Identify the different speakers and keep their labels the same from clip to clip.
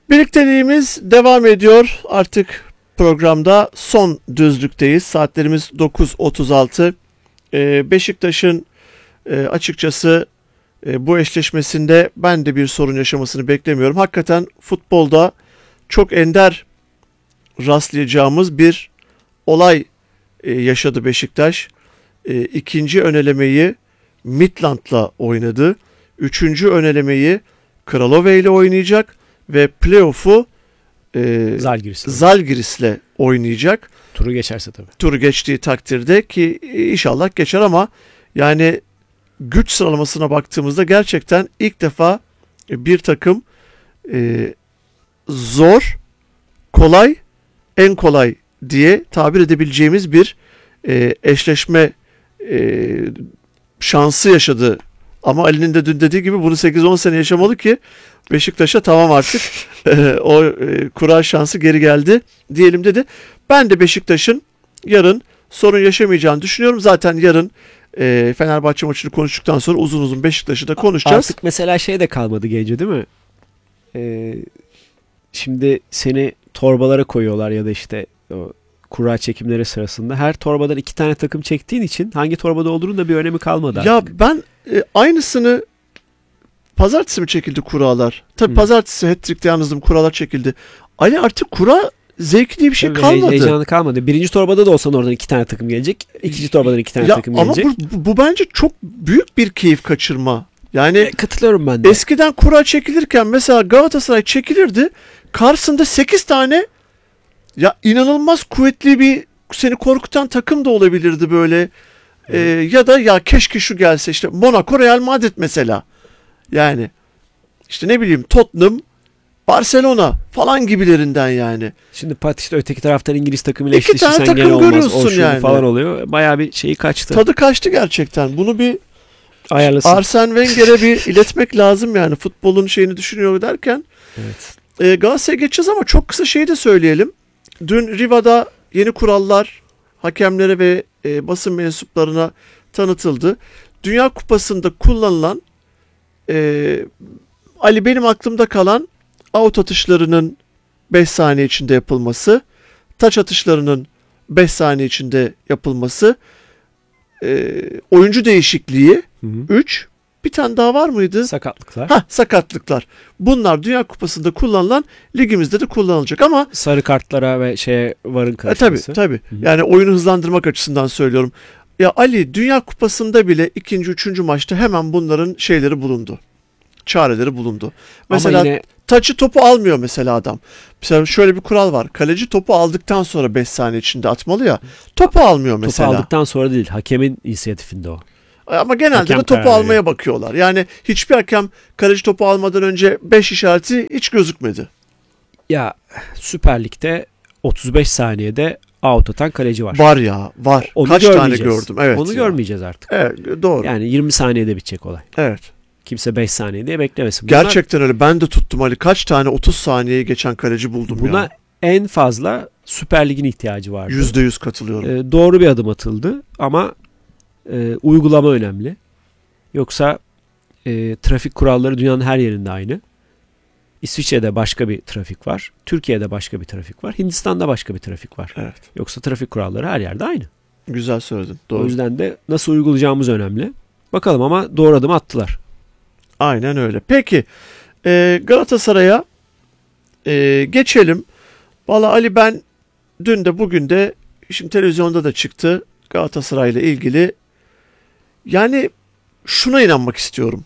Speaker 1: Birlikteliğimiz devam ediyor. Artık programda son düzlükteyiz. Saatlerimiz 9.36. Beşiktaş'ın açıkçası bu eşleşmesinde ben de bir sorun yaşamasını beklemiyorum. Hakikaten futbolda çok ender rastlayacağımız bir olay yaşadı Beşiktaş. İkinci önelemeyi Midland'la oynadı. Üçüncü önelemeyi Kralove ile oynayacak ve playoff'u Zalgiris'le oynayacak.
Speaker 2: Turu geçerse tabii.
Speaker 1: Turu geçtiği takdirde ki inşallah geçer ama yani güç sıralamasına baktığımızda gerçekten ilk defa bir takım zor, kolay, en kolay diye tabir edebileceğimiz bir eşleşme şansı yaşadı. Ama Ali'nin de dün dediği gibi bunu 8-10 sene yaşamalı ki Beşiktaş'a tamam artık o kura şansı geri geldi diyelim dedi. Ben de Beşiktaş'ın yarın sorun yaşamayacağını düşünüyorum. Zaten yarın Fenerbahçe maçını konuştuktan sonra uzun uzun Beşiktaş'ı da konuşacağız.
Speaker 2: Artık mesela şey de kalmadı gece değil mi? Şimdi seni torbalara koyuyorlar ya da işte o kura çekimleri sırasında. Her torbadan 2 tane takım çektiğin için hangi torbada olduğunun da bir önemi kalmadı artık.
Speaker 1: Ya ben aynısını pazartesi mi çekildi kuralar? Tabii pazartesi hat-trick'te yalnızdım, kuralar çekildi. Ali artık kura zevki diye bir şey kalmadı.
Speaker 2: Heyecanı kalmadı. Birinci torbada da olsan oradan 2 tane takım gelecek. İkinci torbadan 2 tane takım gelecek.
Speaker 1: Ama bu bence çok büyük bir keyif kaçırma. Yani
Speaker 2: katılıyorum ben de.
Speaker 1: Eskiden kura çekilirken mesela Galatasaray çekilirdi. Karşısında 8 tane ya inanılmaz kuvvetli bir seni korkutan takım da olabilirdi böyle. Ya da ya keşke şu gelse işte Monaco, Real Madrid mesela. Yani işte ne bileyim Tottenham, Barcelona falan gibilerinden yani.
Speaker 2: Şimdi işte öteki taraftan İngiliz takımıyla
Speaker 1: İki tane
Speaker 2: eşleşirsen
Speaker 1: takım
Speaker 2: gene olmaz.
Speaker 1: görüyorsun yani.
Speaker 2: Falan oluyor. Bayağı bir şeyi kaçtı.
Speaker 1: Tadı kaçtı gerçekten. Bunu bir
Speaker 2: ayarlasın.
Speaker 1: Arsene Wenger'e bir iletmek lazım yani. Futbolun şeyini düşünüyor derken.
Speaker 2: Evet.
Speaker 1: Galatasaray'a geçeceğiz ama çok kısa şeyi de söyleyelim. Dün Riva'da yeni kurallar hakemlere ve basın mensuplarına tanıtıldı. Dünya Kupası'nda kullanılan Ali benim aklımda kalan out atışlarının 5 saniye içinde yapılması, taç atışlarının 5 saniye içinde yapılması, oyuncu değişikliği 3, bir tane daha var mıydı?
Speaker 2: Sakatlıklar.
Speaker 1: Sakatlıklar. Bunlar Dünya Kupası'nda kullanılan, ligimizde de kullanılacak ama
Speaker 2: sarı kartlara ve VAR'ın karışması.
Speaker 1: Tabii. Yani oyunu hızlandırmak açısından söylüyorum. Ya Ali Dünya Kupası'nda bile 2. 3. maçta hemen bunların şeyleri bulundu. Çareleri bulundu. Mesela
Speaker 2: yine
Speaker 1: taçı topu almıyor mesela adam. Mesela şöyle bir kural var. Kaleci topu aldıktan sonra 5 saniye içinde atmalı ya. Topu almıyor mesela.
Speaker 2: Topu aldıktan sonra değil. Hakemin inisiyatifinde o.
Speaker 1: Ama genelde
Speaker 2: hakem
Speaker 1: de topu almaya bakıyorlar. Yani hiçbir hakem kaleci topu almadan önce 5 işareti hiç gözükmedi.
Speaker 2: Ya Süper Lig'de 35 saniyede out atan kaleci var.
Speaker 1: Var.
Speaker 2: Onu
Speaker 1: Kaç tane gördüm. Evet.
Speaker 2: Onu görmeyeceğiz artık.
Speaker 1: Evet, doğru.
Speaker 2: Yani 20 saniyede bitecek olay.
Speaker 1: Evet.
Speaker 2: Kimse 5 saniye diye beklemesin.
Speaker 1: Gerçekten öyle. Ben de tuttum Ali. Kaç tane 30 saniyeyi geçen kaleci buldum ya.
Speaker 2: Buna en fazla Süper Lig'in ihtiyacı vardı.
Speaker 1: %100 katılıyorum.
Speaker 2: Doğru bir adım atıldı ama uygulama önemli. Yoksa trafik kuralları dünyanın her yerinde aynı. İsviçre'de başka bir trafik var. Türkiye'de başka bir trafik var. Hindistan'da başka bir trafik var.
Speaker 1: Evet.
Speaker 2: Yoksa trafik kuralları her yerde aynı.
Speaker 1: Güzel söyledin. Doğru.
Speaker 2: O yüzden de nasıl uygulayacağımız önemli. Bakalım ama doğru adım attılar.
Speaker 1: Aynen öyle. Peki Galatasaray'a geçelim. Valla Ali ben dün de bugün de şimdi televizyonda da çıktı Galatasaray'la ilgili. Yani şuna inanmak istiyorum.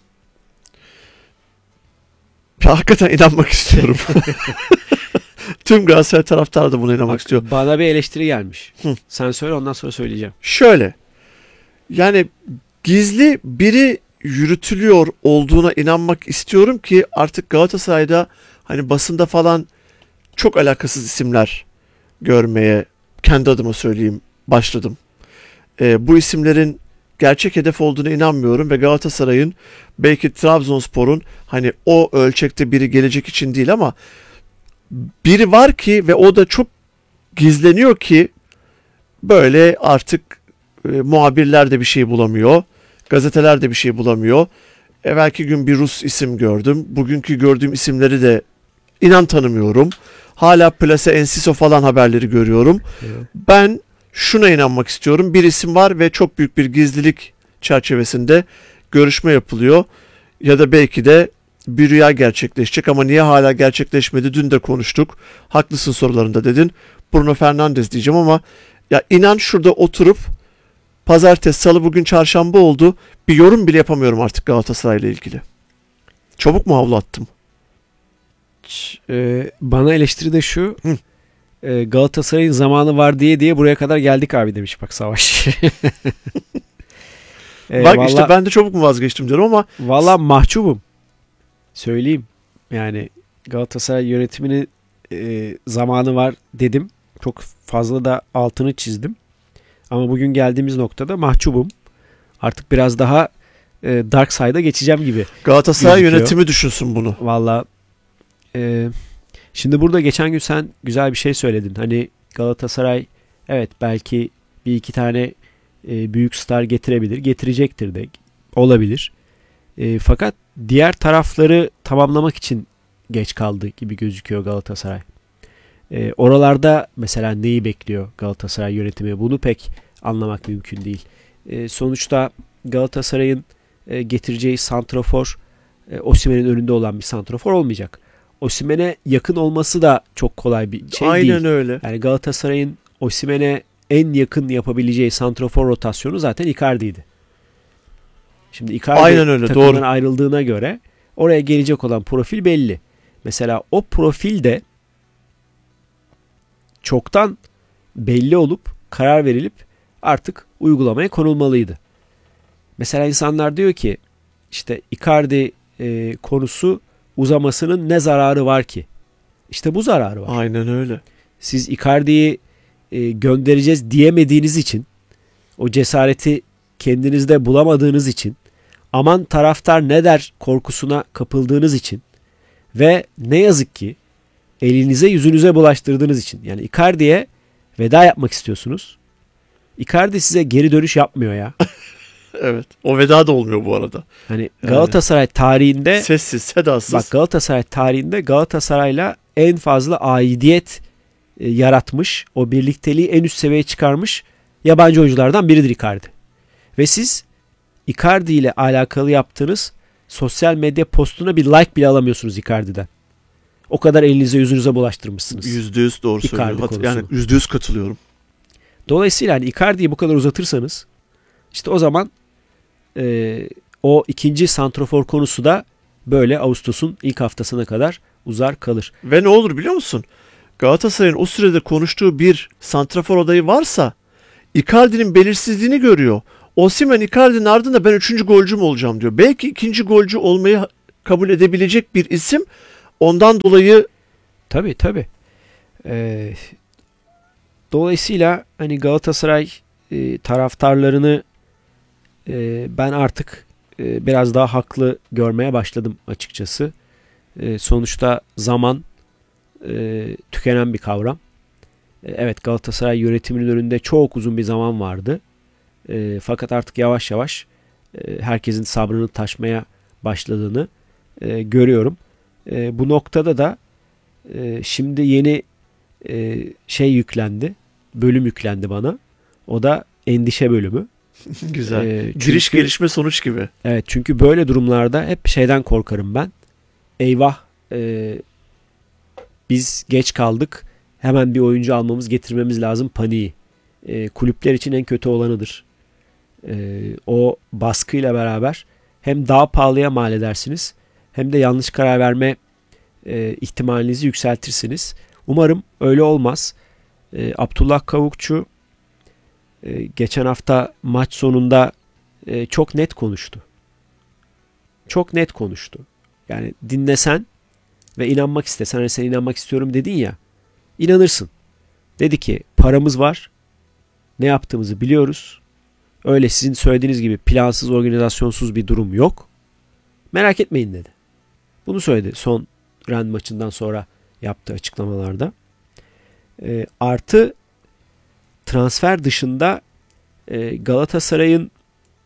Speaker 1: Ya, hakikaten inanmak istiyorum. Tüm Galatasaray taraftarı da buna inanmak istiyor.
Speaker 2: Bana bir eleştiri gelmiş. Sen söyle ondan sonra söyleyeceğim.
Speaker 1: Şöyle. Yani gizli biri yürütülüyor olduğuna inanmak istiyorum ki artık Galatasaray'da hani basında falan çok alakasız isimler görmeye kendi adıma söyleyeyim başladım. Bu isimlerin gerçek hedef olduğuna inanmıyorum ve Galatasaray'ın belki Trabzonspor'un hani o ölçekte biri gelecek için değil ama biri var ki ve o da çok gizleniyor ki böyle artık muhabirler de bir şey bulamıyor. Gazeteler de bir şey bulamıyor. Evvelki gün bir Rus isim gördüm. Bugünkü gördüğüm isimleri de inan tanımıyorum. Hala Plase Enciso falan haberleri görüyorum.
Speaker 2: Evet.
Speaker 1: Ben şuna inanmak istiyorum. Bir isim var ve çok büyük bir gizlilik çerçevesinde görüşme yapılıyor. Ya da belki de bir rüya gerçekleşecek ama niye hala gerçekleşmedi? Dün de konuştuk. Haklısın sorularında dedin. Bruno Fernandes diyeceğim ama ya inan şurada oturup pazartesi, salı, bugün çarşamba oldu. Bir yorum bile yapamıyorum artık Galatasaray'la ilgili. Çabuk mu havlu attım?
Speaker 2: Bana eleştiri de şu.
Speaker 1: Hı.
Speaker 2: Galatasaray'ın zamanı var diye buraya kadar geldik abi demiş bak Savaş.
Speaker 1: Bak işte ben de çabuk mu vazgeçtim diyorum ama
Speaker 2: valla mahcubum. Söyleyeyim. Yani Galatasaray yönetiminin zamanı var dedim. Çok fazla da altını çizdim. Ama bugün geldiğimiz noktada mahcubum. Artık biraz daha dark side'a geçeceğim gibi.
Speaker 1: Galatasaray
Speaker 2: gözüküyor.
Speaker 1: yönetimi düşünsün bunu.
Speaker 2: Valla şimdi burada geçen gün sen güzel bir şey söyledin. Hani Galatasaray evet belki bir iki tane büyük star getirebilir. Getirecektir de olabilir. Fakat diğer tarafları tamamlamak için geç kaldı gibi gözüküyor Galatasaray. Oralarda mesela neyi bekliyor Galatasaray yönetimi? Bunu pek anlamak mümkün değil. Sonuçta Galatasaray'ın getireceği santrafor Osimhen'in önünde olan bir santrafor olmayacak. Osimhen'e yakın olması da çok kolay bir şey değil.
Speaker 1: Aynen öyle.
Speaker 2: Yani Galatasaray'ın Osimhen'e en yakın yapabileceği santrafor rotasyonu zaten Icardi'ydi. Şimdi Icardi
Speaker 1: Aynen öyle,
Speaker 2: takımdan
Speaker 1: doğru.
Speaker 2: ayrıldığına göre oraya gelecek olan profil belli. Mesela o profil de çoktan belli olup karar verilip artık uygulamaya konulmalıydı. Mesela insanlar diyor ki işte Icardi konusu uzamasının ne zararı var ki? İşte bu zararı var.
Speaker 1: Aynen öyle.
Speaker 2: Siz Icardi'yi göndereceğiz diyemediğiniz için, o cesareti kendinizde bulamadığınız için, aman taraftar ne der korkusuna kapıldığınız için ve ne yazık ki elinize yüzünüze bulaştırdığınız için. Yani Icardi'ye veda yapmak istiyorsunuz. Icardi size geri dönüş yapmıyor ya.
Speaker 1: Evet. O veda da olmuyor bu arada.
Speaker 2: Hani Galatasaray tarihinde
Speaker 1: Sessiz, sedasız.
Speaker 2: bak Galatasaray tarihinde Galatasaray'la en fazla aidiyet yaratmış, o birlikteliği en üst seviyeye çıkarmış yabancı oyunculardan biridir Icardi. Ve siz Icardi ile alakalı yaptığınız sosyal medya postuna bir like bile alamıyorsunuz Icardi'den. O kadar elinize yüzünüze bulaştırmışsınız.
Speaker 1: %100 doğru
Speaker 2: Icardi
Speaker 1: söylüyorsun.
Speaker 2: konusunu.
Speaker 1: Yani %100 katılıyorum.
Speaker 2: Dolayısıyla hani Icardi'yi bu kadar uzatırsanız işte o zaman o ikinci santrofor konusu da böyle Ağustos'un ilk haftasına kadar uzar kalır.
Speaker 1: Ve ne olur biliyor musun? Galatasaray'ın o sürede konuştuğu bir santrafor adayı varsa Icardi'nin belirsizliğini görüyor. Osimhen Icardi'nin ardında ben 3. golcü mü olacağım diyor. Belki 2. golcü olmayı kabul edebilecek bir isim. Ondan dolayı
Speaker 2: Tabii. Dolayısıyla hani Galatasaray taraftarlarını ben artık biraz daha haklı görmeye başladım açıkçası. Sonuçta zaman tükenen bir kavram. Evet Galatasaray yönetiminin önünde çok uzun bir zaman vardı. Fakat artık yavaş yavaş herkesin sabrının taşmaya başladığını görüyorum. Bu noktada da şimdi yeni şey yüklendi. Bölüm yüklendi bana. O da endişe bölümü.
Speaker 1: güzel. Giriş
Speaker 2: Çünkü,
Speaker 1: gelişme sonuç gibi.
Speaker 2: evet çünkü böyle durumlarda hep şeyden korkarım ben. Eyvah biz geç kaldık. Hemen bir oyuncu almamız getirmemiz lazım paniği. Kulüpler için en kötü olanıdır. O baskıyla beraber hem daha pahalıya mal edersiniz hem de yanlış karar verme ihtimalinizi yükseltirsiniz. Umarım öyle olmaz. Abdullah Kavukçu geçen hafta maç sonunda çok net konuştu. Çok net konuştu. Yani dinlesen ve inanmak istesen, hani sen inanmak istiyorum dedin ya, inanırsın. Dedi ki paramız var, ne yaptığımızı biliyoruz. Öyle sizin söylediğiniz gibi plansız, organizasyonsuz bir durum yok. Merak etmeyin dedi. Bunu söyledi son Rennes maçından sonra yaptığı açıklamalarda. Artı transfer dışında Galatasaray'ın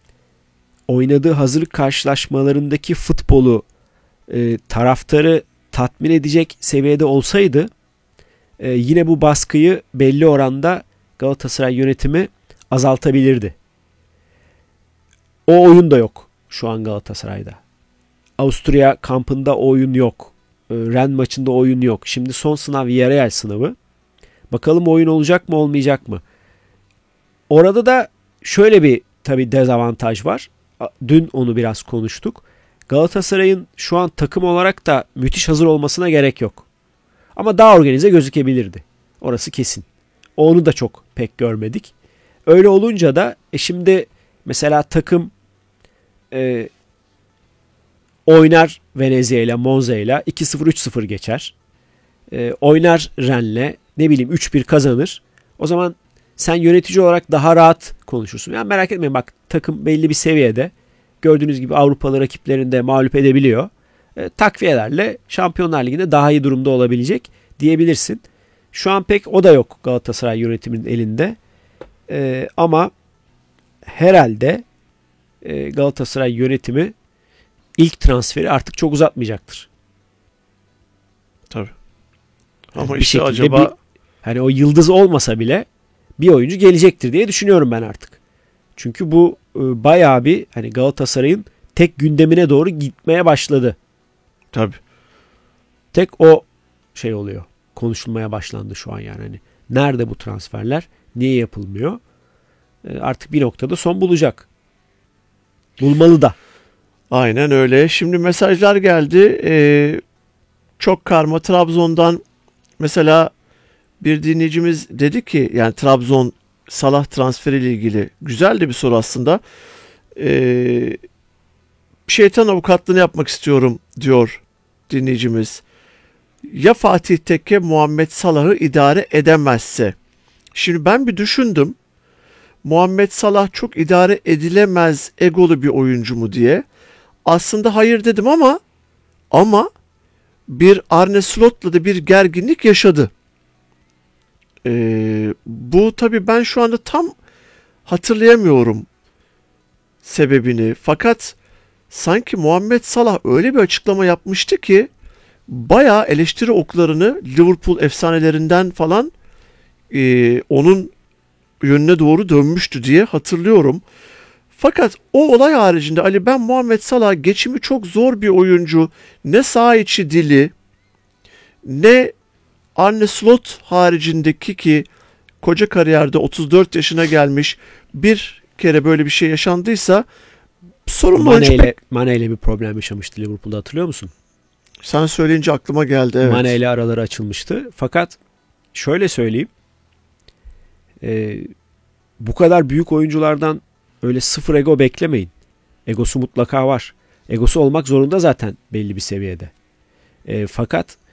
Speaker 2: oynadığı hazırlık karşılaşmalarındaki futbolu taraftarı tatmin edecek seviyede olsaydı yine bu baskıyı belli oranda Galatasaray yönetimi azaltabilirdi. O oyun da yok şu an Galatasaray'da. Avusturya kampında o oyun yok. Rennes maçında oyun yok. Şimdi son sınav Villarreal sınavı. Bakalım oyun olacak mı olmayacak mı? Orada da şöyle bir tabii dezavantaj var. Dün onu biraz konuştuk. Galatasaray'ın şu an takım olarak da müthiş hazır olmasına gerek yok. Ama daha organize gözükebilirdi. Orası kesin. Onu da çok pek görmedik. Öyle olunca da şimdi mesela takım oynar Venezia ile Monza ile 2-0 3-0 geçer. Oynar Rennes'le ne bileyim 3-1 kazanır. O zaman sen yönetici olarak daha rahat konuşursun. Yani merak etmeyin bak takım belli bir seviyede. Gördüğünüz gibi Avrupalı rakiplerinde mağlup edebiliyor. Takviyelerle Şampiyonlar Ligi'nde daha iyi durumda olabilecek diyebilirsin. Şu an pek o da yok Galatasaray yönetiminin elinde. Ama herhalde Galatasaray yönetimi ilk transferi artık çok uzatmayacaktır.
Speaker 1: Tabii. Ama
Speaker 2: Bir
Speaker 1: işte
Speaker 2: şekilde
Speaker 1: acaba
Speaker 2: hani o yıldız olmasa bile bir oyuncu gelecektir diye düşünüyorum ben artık. Çünkü bu bayağı bir hani Galatasaray'ın tek gündemine doğru gitmeye başladı.
Speaker 1: tabii.
Speaker 2: Tek o şey oluyor. Konuşulmaya başlandı şu an yani. Hani nerede bu transferler? Niye yapılmıyor? Artık bir noktada son bulacak. Bulmalı da.
Speaker 1: Aynen öyle. Şimdi mesajlar geldi. Çok karma Trabzon'dan mesela bir dinleyicimiz dedi ki yani Trabzon Salah transferiyle ilgili güzel de bir soru aslında. Şeytan avukatlığını yapmak istiyorum diyor dinleyicimiz. Ya Fatih Tekke Muhammed Salah'ı idare edemezse? Şimdi ben bir düşündüm. Muhammed Salah çok idare edilemez egolu bir oyuncu mu diye. Aslında hayır dedim ama bir Arne Slot'la da bir gerginlik yaşadı. Bu tabii ben şu anda tam hatırlayamıyorum sebebini. Fakat sanki Muhammed Salah öyle bir açıklama yapmıştı ki bayağı eleştiri oklarını Liverpool efsanelerinden falan onun yönüne doğru dönmüştü diye hatırlıyorum. Fakat o olay haricinde Ali ben Muhammed Salah geçimi çok zor bir oyuncu. Ne saha içi dili ne Arne Slot haricindeki ki koca kariyerde 34 yaşına gelmiş bir kere böyle bir şey yaşandıysa sorunlu oyuncu pek...
Speaker 2: Mane ile bir problem yaşamıştı Liverpool'da hatırlıyor musun?
Speaker 1: Sen söyleyince aklıma geldi evet.
Speaker 2: Mane ile araları açılmıştı. Fakat şöyle söyleyeyim. Bu kadar büyük oyunculardan öyle sıfır ego beklemeyin. Egosu mutlaka var. Egosu olmak zorunda zaten belli bir seviyede. Fakat